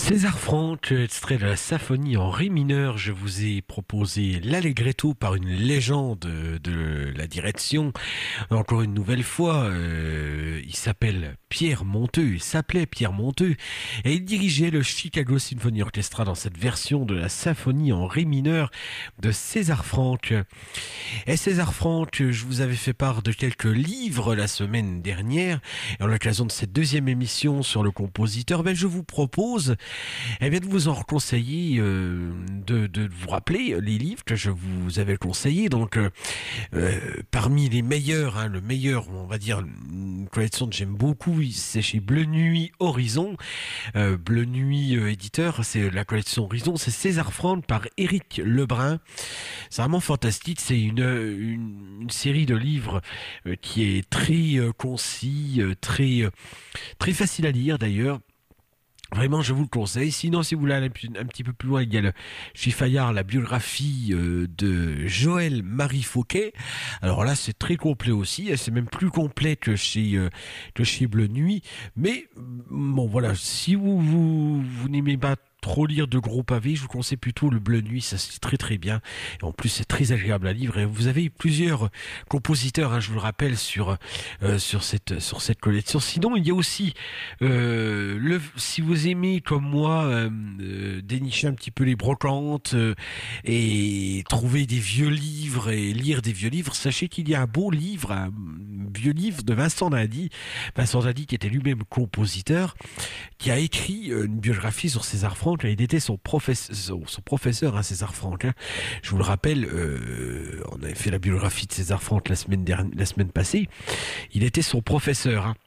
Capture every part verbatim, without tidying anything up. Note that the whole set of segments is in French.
César Franck, extrait de la symphonie en ré mineur, je vous ai proposé l'Allegretto par une légende de la direction. Encore une nouvelle fois, euh, il s'appelle Pierre Monteux, il s'appelait Pierre Monteux, et il dirigeait le Chicago Symphony Orchestra dans cette version de la symphonie en ré mineur de César Franck. Et César Franck, je vous avais fait part de quelques livres la semaine dernière, et en l'occasion de cette deuxième émission sur le compositeur, ben je vous propose eh bien, de vous en conseiller, euh, de, de vous rappeler les livres que je vous avais conseillés. Donc, euh, euh, parmi les meilleurs, hein, le meilleur, on va dire, une collection que j'aime beaucoup, c'est chez Bleu Nuit Horizon. Euh, Bleu Nuit euh, éditeur, c'est la collection Horizon, c'est César Franck par Éric Lebrun. C'est vraiment fantastique. C'est une, une, une série de livres euh, qui est très euh, concis, euh, très, euh, très facile à lire d'ailleurs. Vraiment, je vous le conseille. Sinon, si vous voulez aller un petit peu plus loin, il y a le, chez Fayard la biographie euh, de Joël Marie Fauquet. Alors là, c'est très complet aussi. C'est même plus complet que chez euh, que chez Bleu Nuit. Mais bon, voilà. Si vous vous, vous n'aimez pas trop lire de gros pavés, je vous conseille plutôt le Bleu Nuit, ça c'est très très bien. Et en plus, c'est très agréable à lire. Et vous avez plusieurs compositeurs, hein, je vous le rappelle, sur euh, sur cette sur cette collection. Sinon, il y a aussi euh, le si vous aimez comme moi euh, euh, dénicher un petit peu les brocantes euh, et trouver des vieux livres et lire des vieux livres, sachez qu'il y a un beau livre, un vieux livre de Vincent Dindy, Vincent Dindy qui était lui-même compositeur, qui a écrit une biographie sur César Franck. Il était son professeur, son professeur, hein, César Franck. Hein. Je vous le rappelle, euh, on avait fait la biographie de César Franck la semaine dernière, la semaine passée. Il était son professeur. Hein.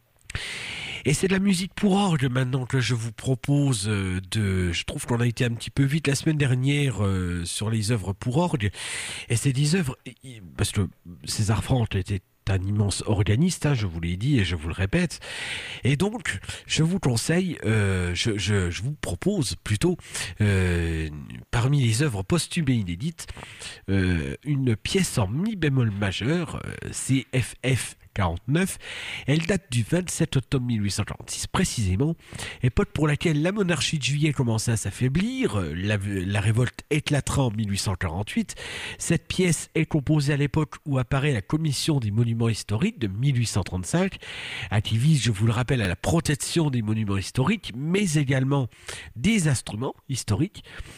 Et c'est de la musique pour orgue maintenant que je vous propose de... Je trouve qu'on a été un petit peu vite la semaine dernière euh, sur les œuvres pour orgue. Et c'est des œuvres... Parce que César Franck était un immense organiste, hein, je vous l'ai dit et je vous le répète. Et donc, je vous conseille, euh, je, je, je vous propose plutôt, euh, parmi les œuvres posthumes et inédites, euh, une pièce en mi bémol majeur, euh, C F F quarante-neuf. Elle date du vingt-sept octobre mille huit cent quarante-six précisément, époque pour laquelle la monarchie de Juillet commençait à s'affaiblir, la, la révolte éclatera en mille huit cent quarante-huit. Cette pièce est composée à l'époque où apparaît la commission des monuments historiques de mille huit cent trente-cinq, à qui vise, je vous le rappelle, à la protection des monuments historiques, mais également des instruments historiques.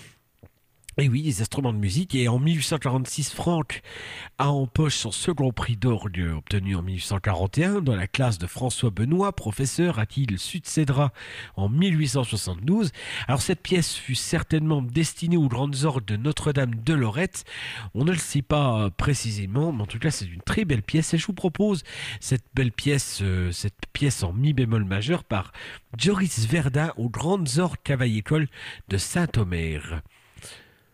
Et oui, des instruments de musique. Et en mille huit cent quarante-six, Franck a en poche son second prix d'orgue obtenu en mille huit cent quarante et un dans la classe de François Benoît, professeur à qui il succédera en mille huit cent soixante-douze. Alors cette pièce fut certainement destinée aux grandes orgues de Notre-Dame de Lorette. On ne le sait pas précisément, mais en tout cas c'est une très belle pièce. Et je vous propose cette belle pièce, euh, cette pièce en mi bémol majeur par Joris Verdun aux grandes orgues Cavaille-École de Saint-Omer.